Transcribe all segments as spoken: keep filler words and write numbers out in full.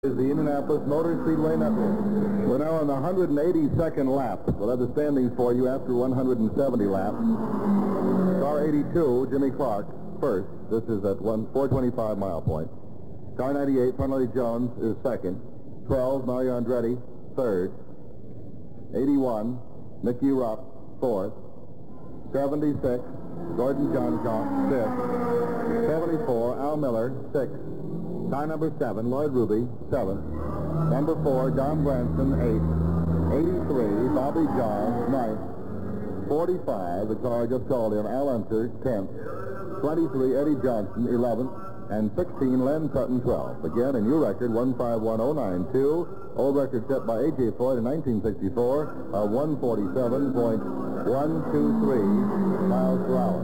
Is the Indianapolis Motor Speedway Network. We're now on the one hundred eighty-second lap. We'll have the standings for you after one hundred seventy laps. Car eighty-two, Jimmy Clark, first. This is at four twenty-five mile point. Car ninety-eight, Parnelli Jones, is second. twelve, Mario Andretti, third. eighty-one, Mickey Rupp, fourth. seventy-six, Gordon Johnson, fifth. seventy-four, Al Miller, sixth. Car number seven, Lloyd Ruby, seventh. Number four, Don Branson, eighth. eighty-three, Bobby Johns, ninth. forty-five, the car just called in, Al Unser, tenth. twenty-three, Eddie Johnson, eleventh. And sixteen, Len Sutton, twelfth. Again, a new record, one five one oh nine two. Old record set by A J Floyd in nineteen sixty-four, of one forty-seven point one two three miles per hour.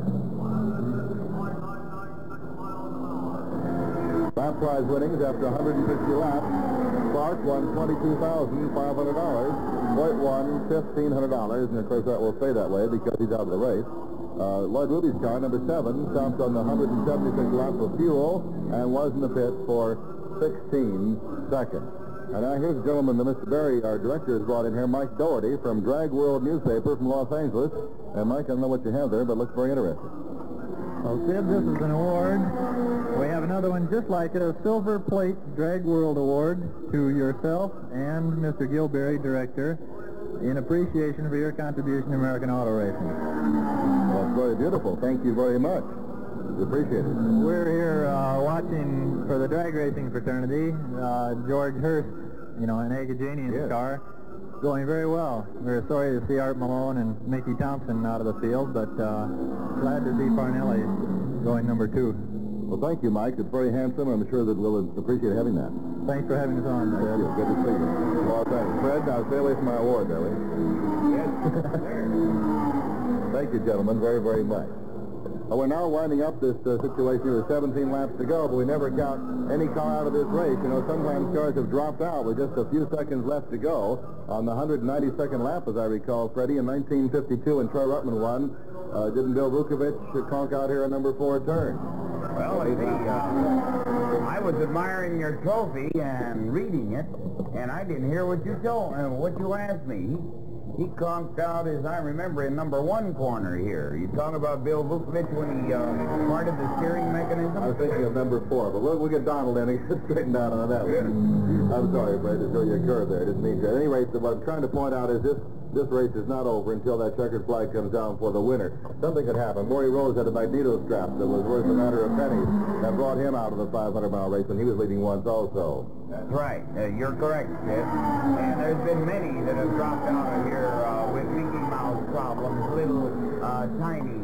Lap prize winnings after one hundred fifty laps. Clark won twenty-two thousand five hundred dollars. Hoyt won fifteen hundred dollars, and of course that will stay that way because he's out of the race. Uh, Lloyd Ruby's car, number seven, stopped on the one hundred seventy-sixth lap of fuel and was in the pits for sixteen seconds. And now here's a gentleman that Mister Berry, our director, has brought in here, Mike Doherty from Drag World newspaper from Los Angeles. And Mike, I don't know what you have there, but it looks very interesting. Well, Sid, this is an award. We have another one just like it, a Silver Plate Drag World Award to yourself and Mister Gilberry, director, in appreciation for your contribution to American auto racing. Well, it's very beautiful. Thank you very much. We appreciate it. We're here uh, watching for the drag racing fraternity, uh, George Hurst, you know, in Agajanian's yes. car. Going very well. We're sorry to see Art Malone and Mickey Thompson out of the field, but uh, glad to see Parnelli going number two. Well, thank you, Mike. It's very handsome. I'm sure that we'll appreciate having that. Thanks for having us on, Fred. Thank you. Good to see you. Well, thanks. Fred, now stay away from my award, Billy. Yes. Thank you, gentlemen, very, very much. Well, we're now winding up this uh, situation with seventeen laps to go, but we never count any car out of this race. You know, sometimes cars have dropped out with just a few seconds left to go. On the one hundred ninety-second lap, as I recall, Freddie, in nineteen fifty-two, when Troy Ruttman won, uh, didn't Bill Vukovich conk out here a number four turn? Well, I see, uh, I was admiring your trophy and reading it, and I didn't hear what you told, uh, what you asked me. He, he conked out, as I remember, in number one corner here. You talking about Bill Vukovich when he uh, parted the steering mechanism? I was thinking of number four, but we'll, we'll get Donald in and get straightened out on that one. I'm sorry, Fred, to throw you a curve there. I didn't mean to. At any rate, what I'm trying to point out is this. This race is not over until that checkered flag comes down for the winner. Something could happen. Maury Rose had a magneto strap that was worth a matter of pennies. That brought him out of the five hundred mile race when he was leading once also. That's right. Uh, you're correct, Sid. And there's been many that have dropped out of here uh, with Mickey Mouse problems, little uh, tiny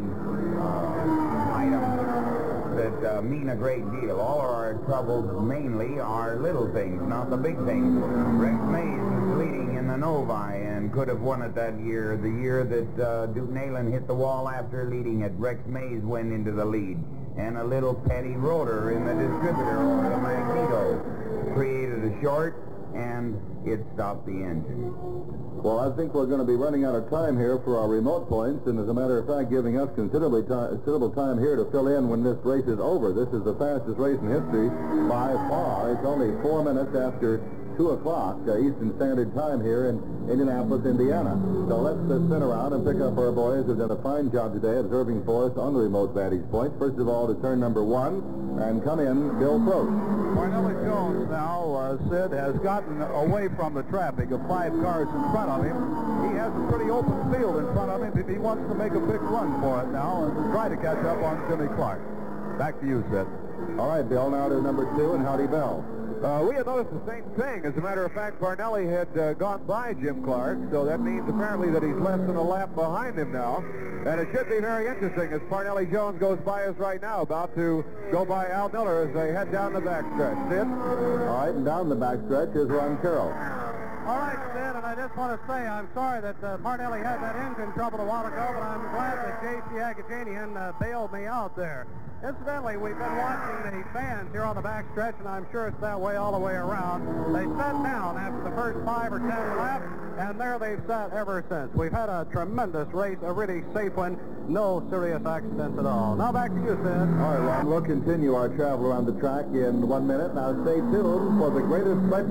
uh, items that uh, mean a great deal. All of our troubles mainly are little things, not the big things. Rex Mays is leading in the Novi and could have won it that year. The year that uh, Duke Neyland hit the wall after leading it, Rex Mays went into the lead. And a little petty rotor in the distributor or the magneto created a short, and it stopped the engine. Well, I think we're going to be running out of time here for our remote points, and as a matter of fact, giving us considerably time, considerable time here to fill in when this race is over. This is the fastest race in history by far. It's only four minutes after two o'clock uh, Eastern Standard Time here in Indianapolis, Indiana. So let's uh, spin around and pick up our boys who've done a fine job today observing for us on the remote vantage point. First of all, to turn number one, and come in, Bill Probst. Parnelli Jones now, uh, Sid, has gotten away from the traffic of five cars in front of him. He has a pretty open field in front of him if he wants to make a big run for it now and try to catch up on Jimmy Clark. Back to you, Sid. All right, Bill, now to number two, and Howdy Bell. Uh, we had noticed the same thing. As a matter of fact, Parnelli had uh, gone by Jim Clark, so that means apparently that he's less than a lap behind him now. And it should be very interesting as Parnelli Jones goes by us right now, about to go by Al Miller as they head down the backstretch. Sid? All right, and down the backstretch is Ron Carroll. All right, Sid, and I just want to say I'm sorry that uh, Parnelli had that engine trouble a while ago, but I'm glad that J C Agajanian uh, bailed me out there. Incidentally, we've been watching the fans here on the backstretch, and I'm sure it's that way all the way around. They sat down after the first five or ten laps, and there they've sat ever since. We've had a tremendous race, a really safe one, no serious accidents at all. Now back to you, Sid. All right, Ron, we'll continue our travel around the track in one minute. Now stay tuned for the greatest